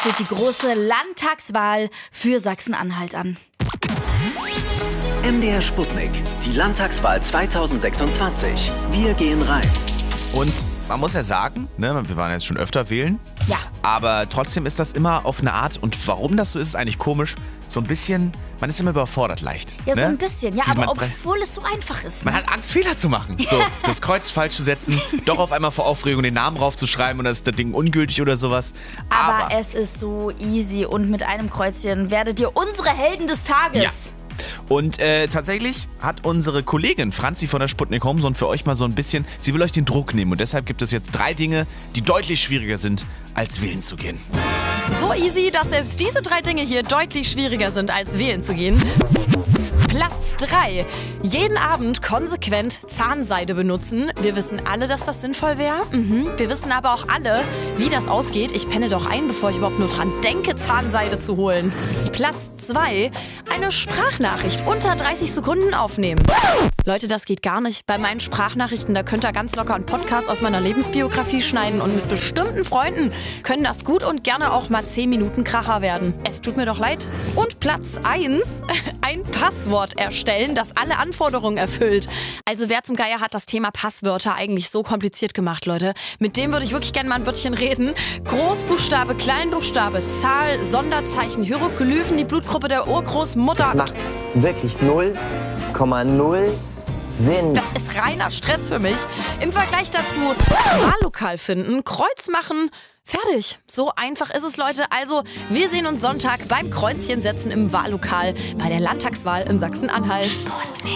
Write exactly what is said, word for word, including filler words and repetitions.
steht die große Landtagswahl für Sachsen-Anhalt an. M D R Sputnik, die Landtagswahl zweitausendsechsundzwanzig. Wir gehen rein. Und man muss ja sagen, ne, wir waren jetzt schon öfter wählen. Ja. Aber trotzdem ist das immer auf eine Art, und warum das so ist, ist eigentlich komisch, so ein bisschen, man ist immer überfordert leicht. Ja, so ne? ein bisschen. Ja, Diesmal aber bre- obwohl es so einfach ist. Man Ne? hat Angst, Fehler zu machen. So, das Kreuz falsch zu setzen, doch auf einmal vor Aufregung den Namen raufzuschreiben und dann ist das Ding ungültig oder sowas. Aber, Aber es ist so easy und mit einem Kreuzchen werdet ihr unsere Helden des Tages. Ja. Und äh, tatsächlich hat unsere Kollegin Franzi von der Sputnik Homezone für euch mal so ein bisschen, sie will euch den Druck nehmen und deshalb gibt es jetzt drei Dinge, die deutlich schwieriger sind, als wählen zu gehen. So easy, dass selbst diese drei Dinge hier deutlich schwieriger sind, als wählen zu gehen. Platz drei. Jeden Abend konsequent Zahnseide benutzen. Wir wissen alle, dass das sinnvoll wäre. Mhm. Wir wissen aber auch alle, wie das ausgeht. Ich penne doch ein, bevor ich überhaupt nur dran denke, Zahnseide zu holen. Platz zwei. Eine Sprachnachricht unter dreißig Sekunden aufnehmen. Leute, das geht gar nicht. Bei meinen Sprachnachrichten, da könnt ihr ganz locker einen Podcast aus meiner Lebensbiografie schneiden und mit bestimmten Freunden können das gut und gerne auch mal zehn Minuten Kracher werden. Es tut mir doch leid. Und Platz eins. Ein Passwort erstellen, das alle Anforderungen erfüllt. Also wer zum Geier hat das Thema Passwörter eigentlich so kompliziert gemacht, Leute? Mit dem würde ich wirklich gerne mal ein Wörtchen reden. Großbuchstabe, Kleinbuchstabe, Zahl, Sonderzeichen, Hieroglyphen, die Blutgruppe der Urgroßmutter. Das macht wirklich null Komma null Sinn. Das ist reiner Stress für mich. Im Vergleich dazu Wahllokal finden, Kreuz machen, fertig. So einfach ist es, Leute. Also, wir sehen uns Sonntag beim Kreuzchen setzen im Wahllokal bei der Landtagswahl in Sachsen-Anhalt.